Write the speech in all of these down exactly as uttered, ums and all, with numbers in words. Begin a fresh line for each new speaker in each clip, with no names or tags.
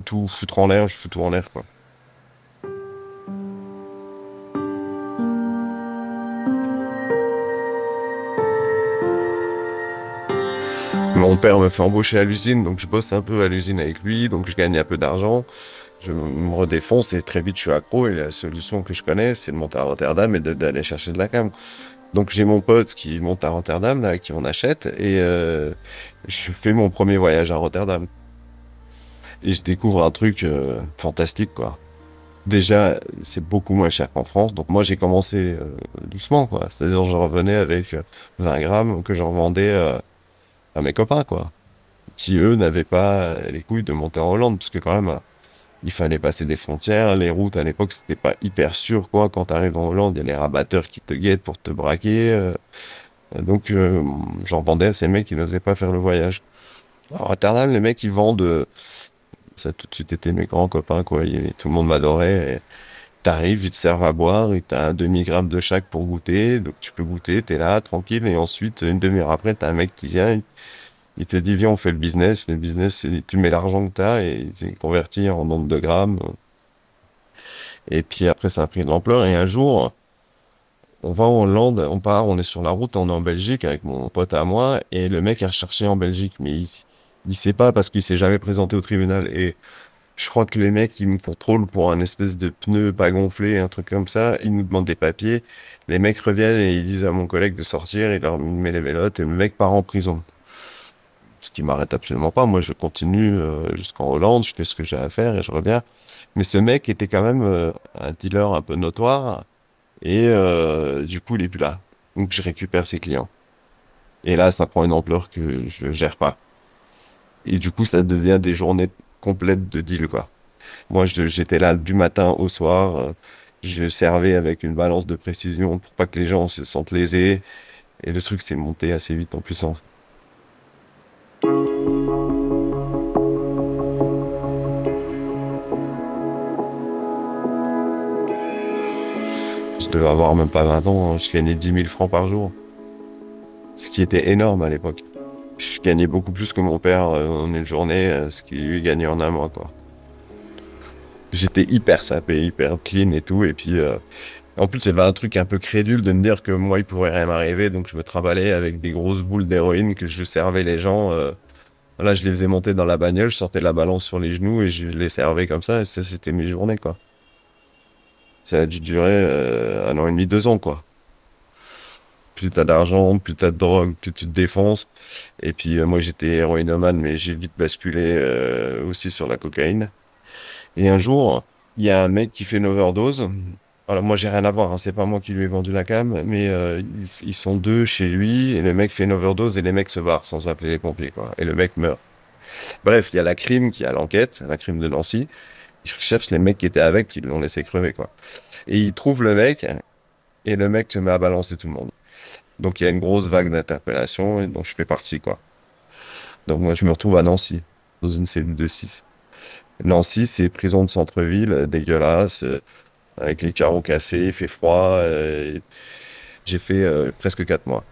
tout foutre en l'air, je fous tout en l'air, quoi. Mon père me fait embaucher à l'usine, donc je bosse un peu à l'usine avec lui, donc je gagne un peu d'argent. Je me redéfonce et très vite je suis accro et la solution que je connais, c'est de monter à Rotterdam et de- d'aller chercher de la cam. Donc j'ai mon pote qui monte à Rotterdam, là, qui en achète, et euh, je fais mon premier voyage à Rotterdam. Et je découvre un truc euh, fantastique, quoi. Déjà, c'est beaucoup moins cher qu'en France, donc moi j'ai commencé euh, doucement, quoi. C'est-à-dire je revenais avec euh, vingt grammes que je revendais euh, à mes copains, quoi. Qui eux n'avaient pas les couilles de monter en Hollande, parce que quand même, il fallait passer des frontières, les routes à l'époque c'était pas hyper sûr, quoi. Quand t'arrives en Hollande, il y a les rabatteurs qui te guettent pour te braquer. euh, donc euh, j'en vendais à ces mecs qui n'osaient pas faire le voyage. À Rotterdam, les mecs ils vendent, euh, ça a tout de suite été mes grands copains, quoi. Et tout le monde m'adorait. Et t'arrives, ils te servent à boire, et t'as un demi-gramme de chaque pour goûter, donc tu peux goûter, t'es là, tranquille, et ensuite, une demi-heure après, t'as un mec qui vient, il te dit, viens, on fait le business. Le business, c'est tu mets l'argent que t'as et c'est converti en nombre de grammes. Et puis après, ça a pris de l'ampleur. Et un jour, on va en Hollande, on part, on est sur la route, on est en Belgique avec mon pote à moi. Et le mec a recherché en Belgique, mais il, il sait pas parce qu'il s'est jamais présenté au tribunal. Et je crois que les mecs, ils me contrôlent pour un espèce de pneu pas gonflé, un truc comme ça. Ils nous demandent des papiers. Les mecs reviennent et ils disent à mon collègue de sortir. Il leur met les vélotes et le mec part en prison. Ce qui m'arrête absolument pas. Moi, je continue euh, jusqu'en Hollande, je fais ce que j'ai à faire et je reviens. Mais ce mec était quand même euh, un dealer un peu notoire et euh, du coup, il est plus là. Donc, je récupère ses clients. Et là, ça prend une ampleur que je gère pas. Et du coup, ça devient des journées complètes de deal, quoi. Moi, je- j'étais là du matin au soir. euh, je servais avec une balance de précision pour pas que les gens se sentent lésés. Et le truc s'est monté assez vite en puissance. Je devais avoir même pas vingt ans, hein. Je gagnais dix mille francs par jour. Ce qui était énorme à l'époque. Je gagnais beaucoup plus que mon père euh, en une journée, euh, ce qu'il lui gagnait en un mois, quoi. J'étais hyper sapé, hyper clean et tout. Et puis, euh, en plus, il y avait un truc un peu crédule de me dire que moi, il pourrait rien m'arriver. Donc, je me trimballais avec des grosses boules d'héroïne que je servais les gens. euh, Là, je les faisais monter dans la bagnole, je sortais la balance sur les genoux et je les servais comme ça. Et ça, c'était mes journées, quoi. Ça a dû durer euh, un an et demi, deux ans, quoi. Plus t'as d'argent, plus t'as de drogue, plus tu te défonces. Et puis euh, moi j'étais héroïnomane, mais j'ai vite basculé euh, aussi sur la cocaïne. Et un jour, il y a un mec qui fait une overdose. Alors moi j'ai rien à voir, hein, c'est pas moi qui lui ai vendu la cam, mais euh, ils, ils sont deux chez lui et le mec fait une overdose et les mecs se barrent sans appeler les pompiers, quoi. Et le mec meurt. Bref, il y a la crime qui a l'enquête, la crime de Nancy. Ils recherchent les mecs qui étaient avec, qui l'ont laissé crever, quoi. Et ils trouvent le mec et le mec se met à balancer tout le monde. Donc il y a une grosse vague d'interpellation et donc je fais partie, quoi. Donc moi je me retrouve à Nancy, dans une cellule de six. Nancy, c'est prison de centre-ville, euh, dégueulasse, euh, avec les carreaux cassés, il fait froid. euh, et j'ai fait euh, presque quatre mois.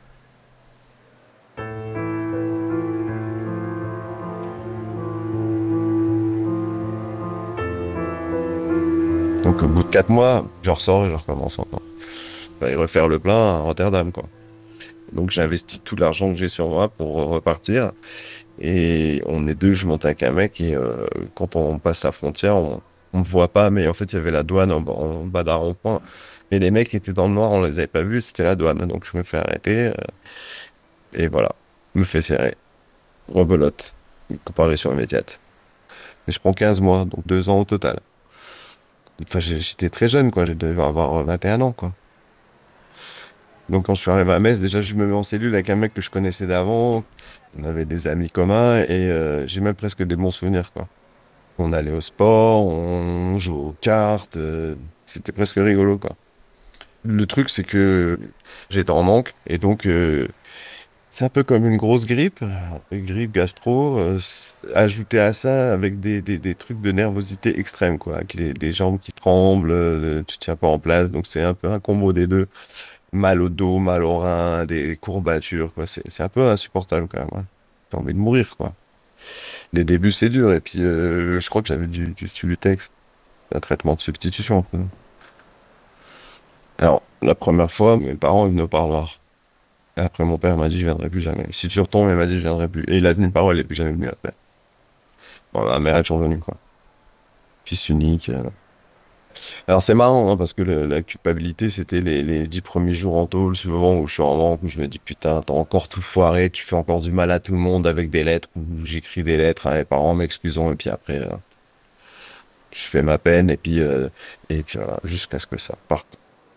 Donc au bout de quatre mois, je ressors et je recommence encore. Bah, et refaire le plein à Rotterdam, quoi. Donc j'ai investi tout l'argent que j'ai sur moi pour repartir. Et on est deux, je monte avec un mec et euh, quand on passe la frontière, on, on me voit pas, mais en fait il y avait la douane en, bas en bas d'un rond-point. Mais les mecs étaient dans le noir, on les avait pas vus, c'était la douane. Donc je me fais arrêter euh, et voilà, me fais serrer. Rebelote, une comparution immédiate. Et je prends quinze mois, donc deux ans au total. Enfin j'ai- j'étais très jeune, quoi, je devais avoir vingt et un ans, quoi. Donc quand je suis arrivé à Metz, déjà je me mets en cellule avec un mec que je connaissais d'avant, on avait des amis communs et euh, j'ai même presque des bons souvenirs, quoi. On allait au sport, on jouait aux cartes, euh, c'était presque rigolo, quoi. Le truc, c'est que j'étais en manque, et donc euh, c'est un peu comme une grosse grippe, euh, une grippe gastro, euh, s- ajouté à ça avec des, des, des trucs de nervosité extrême, quoi, avec les, les jambes qui tremblent, euh, tu tiens pas en place, donc c'est un peu un combo des deux. Mal au dos, mal au rein, des courbatures, quoi, c'est c'est un peu insupportable quand même, hein. T'as envie de mourir, quoi. Les débuts, c'est dur. Et puis, euh, je crois que j'avais du, du Subutex, un traitement de substitution. Un peu. Alors, la première fois, mes parents, ils venaient au parloir. Et après, mon père m'a dit, je viendrai plus jamais. Si tu retombes, il m'a dit, je viendrai plus. Et il a tenu parole, il n'est plus jamais venu après. Bon, ma mère est toujours venue, quoi. Fils unique. euh. Alors, c'est marrant, hein, parce que le- la culpabilité, c'était les, les dix premiers jours en tôle, souvent, où je suis en manque, où je me dis, putain, t'as encore tout foiré, tu fais encore du mal à tout le monde avec des lettres, où j'écris des lettres à mes parents, m'excusant, et puis après, euh, je fais ma peine, et puis, euh, et puis voilà, jusqu'à ce que ça parte.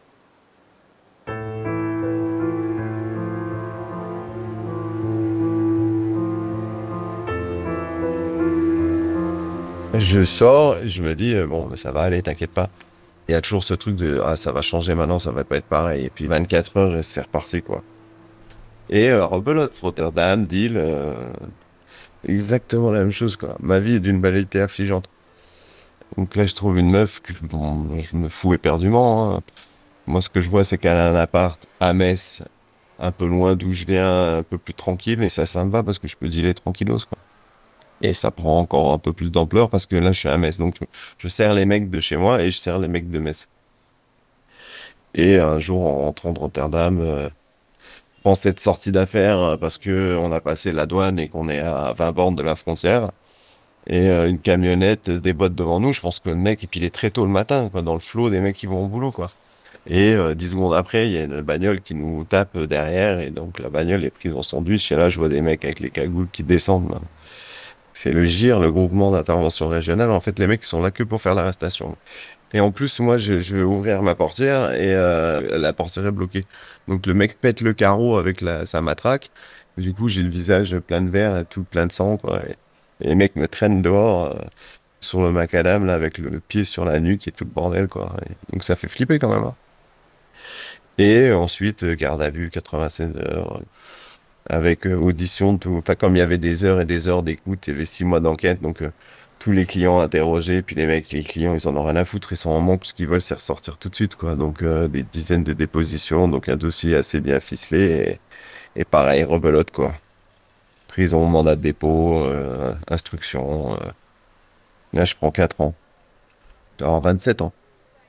Je sors, je me dis, euh, bon, mais ça va aller, t'inquiète pas. Il y a toujours ce truc de, ah, ça va changer maintenant, ça va pas être pareil. Et puis vingt-quatre heures, et c'est reparti, quoi. Et euh, rebelote, Rotterdam, Deal, euh, exactement la même chose, quoi. Ma vie est d'une banalité affligeante. Donc là, je trouve une meuf que bon, je me fous éperdument, hein. Moi, ce que je vois, c'est qu'elle a un appart à Metz, un peu loin d'où je viens, un peu plus tranquille, et ça, ça me va parce que je peux dealer tranquillos, quoi. Et ça prend encore un peu plus d'ampleur parce que là, je suis à Metz. Donc, je, je sers les mecs de chez moi et je sers les mecs de Metz. Et un jour, en rentrant de Rotterdam, euh, prend cette sortie d'affaires euh, parce que on a passé la douane et qu'on est à vingt bornes de la frontière. Et euh, une camionnette déboîte devant nous. Je pense que le mec, et puis il est très tôt le matin, quoi, dans le flot des mecs qui vont au boulot, quoi. Et euh, dix secondes après, il y a une bagnole qui nous tape derrière. Et donc, la bagnole est prise en sandwich. Et là, je vois des mecs avec les cagoules qui descendent, là. C'est le G I R, le groupement d'intervention régionale. En fait, les mecs, ils sont là que pour faire l'arrestation. Et en plus, moi, je, je vais ouvrir ma portière et euh, la portière est bloquée. Donc le mec pète le carreau avec la, sa matraque. Du coup, j'ai le visage plein de verre et tout plein de sang, quoi. Et, et les mecs me traînent dehors euh, sur le macadam, là, avec le, le pied sur la nuque et tout le bordel, quoi. Et donc ça fait flipper quand même, hein. Et ensuite, euh, garde à vue, quatre-vingt-seize heures, euh, avec euh, audition, de tout. Enfin, comme il y avait des heures et des heures d'écoute, il y avait six mois d'enquête, donc euh, tous les clients interrogés, puis les mecs, les clients, ils en ont rien à foutre, ils sont en manque, ce qu'ils veulent, c'est ressortir tout de suite, quoi. Donc euh, des dizaines de dépositions, donc un dossier assez bien ficelé, et, et pareil, rebelote, quoi. Prison, mandat de dépôt, euh, instruction. euh. Là, je prends quatre ans. Alors vingt-sept ans.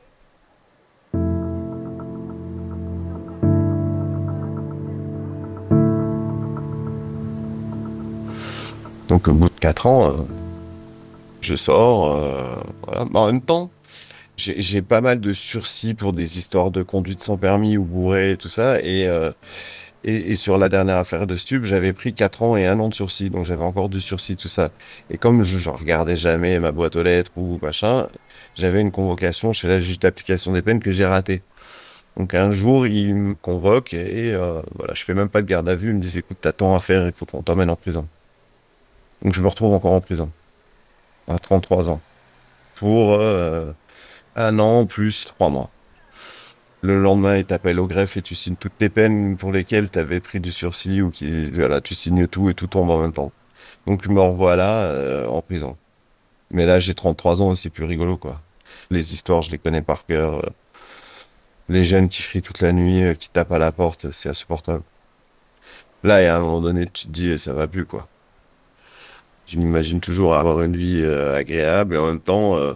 Donc au bout de quatre ans, euh, je sors, euh, voilà. Mais en même temps, j'ai j'ai pas mal de sursis pour des histoires de conduite sans permis ou bourré et tout ça. Et, euh, et, et sur la dernière affaire de Stup, j'avais pris quatre ans et un an de sursis. Donc j'avais encore du sursis, tout ça. Et comme je, je regardais jamais ma boîte aux lettres ou machin, j'avais une convocation chez la juge d'application des peines que j'ai ratée. Donc un jour, il me convoque et euh, voilà, je fais même pas de garde à vue. Il me dit, écoute, t'as tant à faire, il faut qu'on t'emmène en prison. Donc je me retrouve encore en prison, à trente-trois ans, pour euh, un an plus trois mois. Le lendemain, il t'appelle au greffe et tu signes toutes tes peines pour lesquelles tu avais pris du sursis ou qui, voilà, tu signes tout et tout tombe en même temps. Donc, me revoilà euh, en prison. Mais là, j'ai trente-trois ans et c'est plus rigolo, quoi. Les histoires, je les connais par cœur. euh, Les jeunes qui crient toute la nuit, euh, qui tapent à la porte, c'est insupportable. Là, et à un moment donné, tu te dis, eh, ça va plus, quoi. Je m'imagine toujours avoir une vie euh, agréable et en même temps, euh,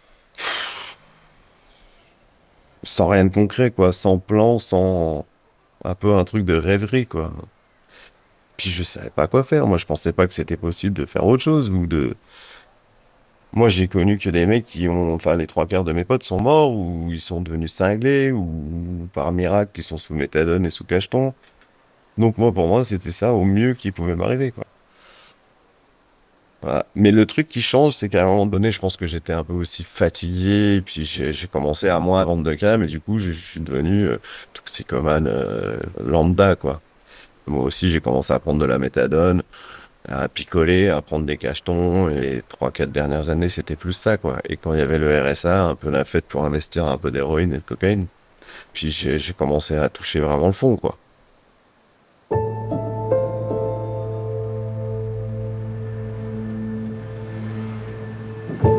sans rien de concret, quoi. Sans plan, sans un peu un truc de rêverie, quoi. Puis je savais pas quoi faire. Moi, je pensais pas que c'était possible de faire autre chose ou de. Moi, j'ai connu que des mecs qui ont, enfin, les trois quarts de mes potes sont morts ou ils sont devenus cinglés ou par miracle ils sont sous méthadone et sous cacheton. Donc moi, pour moi, c'était ça au mieux qui pouvait m'arriver, quoi. Voilà. Mais le truc qui change, c'est qu'à un moment donné, je pense que j'étais un peu aussi fatigué, et puis j'ai j'ai commencé à moins vendre de cam, et du coup, je, je suis devenu euh, toxicomane euh, lambda, quoi. Moi aussi, j'ai commencé à prendre de la méthadone, à picoler, à prendre des cachetons. Et les trois, quatre dernières années, c'était plus ça, quoi. Et quand il y avait le R S A, un peu la fête pour investir un peu d'héroïne et de cocaïne, puis j'ai j'ai commencé à toucher vraiment le fond, quoi.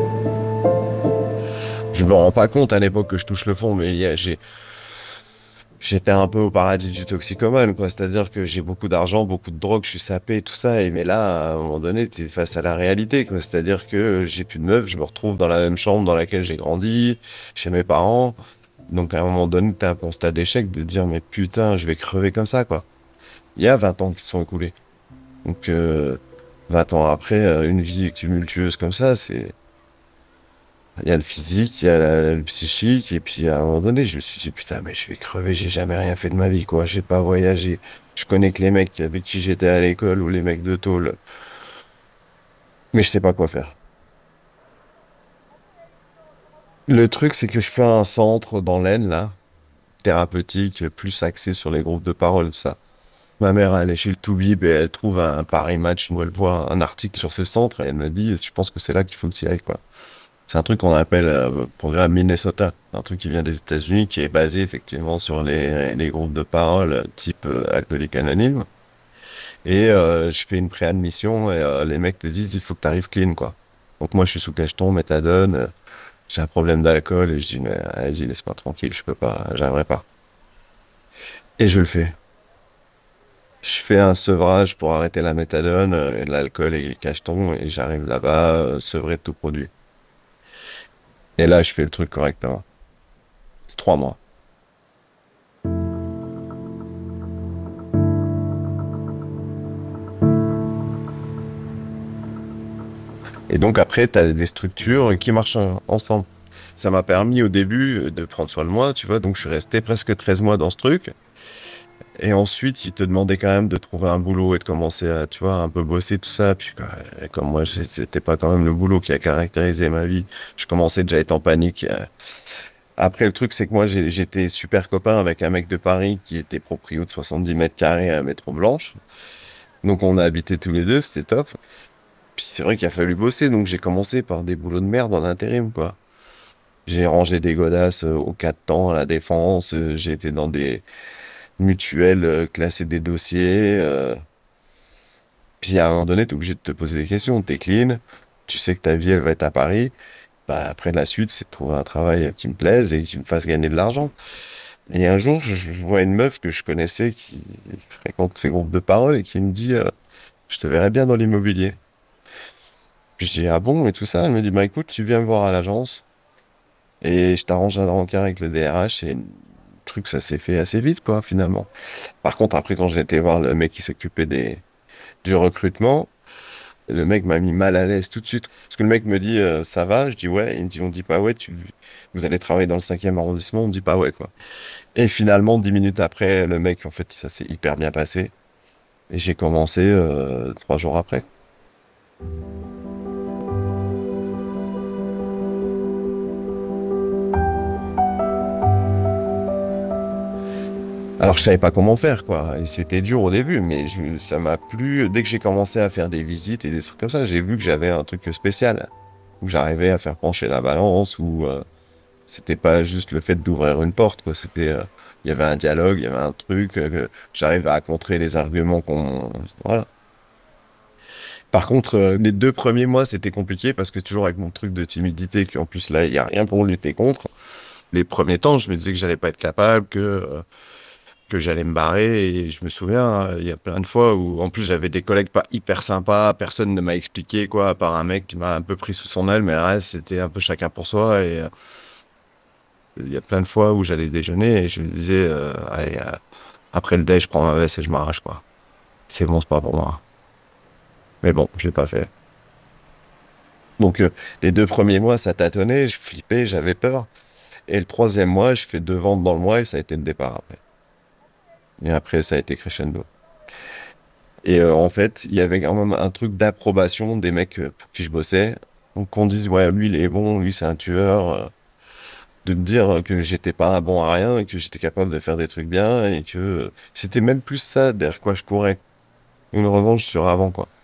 Je me rends pas compte à l'époque que je touche le fond, mais il y a- j'ai J'étais un peu au paradis du toxicomane, quoi. C'est-à-dire que j'ai beaucoup d'argent, beaucoup de drogue, je suis sapé, tout ça. Et mais là, à un moment donné, t'es face à la réalité, quoi. C'est-à-dire que j'ai plus de meuf, je me retrouve dans la même chambre dans laquelle j'ai grandi, chez mes parents. Donc à un moment donné, t'as un constat d'échec de dire, mais putain, je vais crever comme ça, quoi. Il y a vingt ans qui se sont écoulés. Donc euh, vingt ans après, euh, une vie tumultueuse comme ça, c'est... Il y a le physique, il y a la- le psychique, et puis à un moment donné, je me suis dit, putain, mais je vais crever, j'ai jamais rien fait de ma vie, quoi. J'ai pas voyagé. Je connais que les mecs avec qui j'étais à l'école ou les mecs de tôle, mais je sais pas quoi faire. Le truc, c'est que je fais un centre dans l'Aisne, là, thérapeutique, plus axé sur les groupes de parole, ça. Ma mère, elle est chez le Toubib et elle trouve un Paris Match où elle voit un article sur ce centre et elle me dit, je pense que c'est là qu'il faut que tu y ailles, quoi. C'est un truc qu'on appelle euh, programme Minnesota, un truc qui vient des États-Unis, qui est basé effectivement sur les, les groupes de parole euh, type euh, Alcooliques Anonymes. Et euh, je fais une préadmission et euh, les mecs te disent il faut que tu arrives clean, quoi. Donc moi je suis sous cacheton, méthadone, euh, j'ai un problème d'alcool et je dis mais vas-y laisse-moi tranquille, je peux pas, j'aimerais pas. Et je le fais. Je fais un sevrage pour arrêter la méthadone, euh, et l'alcool et le cacheton et j'arrive là-bas euh, sevré de tout produit. Et là je fais le truc correctement. C'est trois mois. Et donc après, tu as des structures qui marchent euh, ensemble. Ça m'a permis au début euh, de prendre soin de moi, tu vois. Donc je suis resté presque treize mois dans ce truc. Et ensuite, ils te demandaient quand même de trouver un boulot et de commencer à, tu vois, un peu bosser, tout ça. Puis quoi, euh, comme moi, j'ai- c'était pas quand même le boulot qui a caractérisé ma vie. Je commençais déjà à être en panique. euh. Après, le truc, c'est que moi, j'ai- j'étais super copain avec un mec de Paris qui était proprio de soixante-dix mètres carrés à Métro Blanche. Donc on a habité tous les deux, c'était top. Puis c'est vrai qu'il a fallu bosser, donc j'ai commencé par des boulots de merde en intérim, quoi. J'ai rangé des godasses euh, au quatre temps à la Défense, euh, j'ai été dans des mutuelles, euh, classer des dossiers. euh. Puis à un moment donné, t'es obligé de te poser des questions. T'es clean, tu sais que ta vie, elle va être à Paris. Bah, après, la suite, c'est de trouver un travail qui me plaise et qui me fasse gagner de l'argent. Et un jour, je, je vois une meuf que je connaissais qui fréquente ces groupes de parole et qui me dit euh, je te verrais bien dans l'immobilier. Puis je dis ah bon et tout ça. Elle me dit bah écoute, tu viens me voir à l'agence et je t'arrange un rencard avec le D R H et le truc, ça s'est fait assez vite, quoi, finalement. Par contre, après, quand j'ai été voir le mec qui s'occupait des, du recrutement, le mec m'a mis mal à l'aise tout de suite. Parce que le mec me dit, euh, ça va? Je dis ouais. Il me dit, on dit pas ouais, tu, vous allez travailler dans le cinquième arrondissement, on dit pas ouais, quoi. Et finalement, dix minutes après, le mec, en fait, ça s'est hyper bien passé. Et j'ai commencé euh, trois jours après. Alors je savais pas comment faire, quoi. Et c'était dur au début, mais je- ça m'a plu. Dès que j'ai commencé à faire des visites et des trucs comme ça, j'ai vu que j'avais un truc spécial, où j'arrivais à faire pencher la balance, où euh, c'était pas juste le fait d'ouvrir une porte, quoi. C'était, euh, il y avait un dialogue, il y avait un truc, euh, que j'arrivais à contrer les arguments qu'on, voilà. Par contre, euh, les deux premiers mois, c'était compliqué parce que toujours avec mon truc de timidité, qu'en plus là, il y a rien pour lutter contre. Les premiers temps, je me disais que j'allais pas être capable, que euh, que j'allais me barrer. Et je me souviens, hein, il y a plein de fois où, en plus, j'avais des collègues pas hyper sympas. Personne ne m'a expliqué, quoi, à part un mec qui m'a un peu pris sous son aile. Mais le reste, c'était un peu chacun pour soi. Et euh, il y a plein de fois où j'allais déjeuner et je me disais, euh, allez, euh, après le déj, je prends ma veste et je m'arrache, quoi. C'est bon, c'est pas pour moi. Mais bon, je l'ai pas fait. Donc, euh, les deux premiers mois, ça tâtonnait, je flippais, j'avais peur. Et le troisième mois, je fais deux ventes dans le mois et ça a été le départ après. Et après, ça a été crescendo. Et euh, en fait, il y avait quand même un truc d'approbation des mecs euh, pour qui je bossais. Donc qu'on dise, ouais, lui, il est bon, lui, c'est un tueur. euh, de me dire que j'étais pas un bon à rien et que j'étais capable de faire des trucs bien et que euh, c'était même plus ça derrière quoi je courais. Une revanche sur avant, quoi.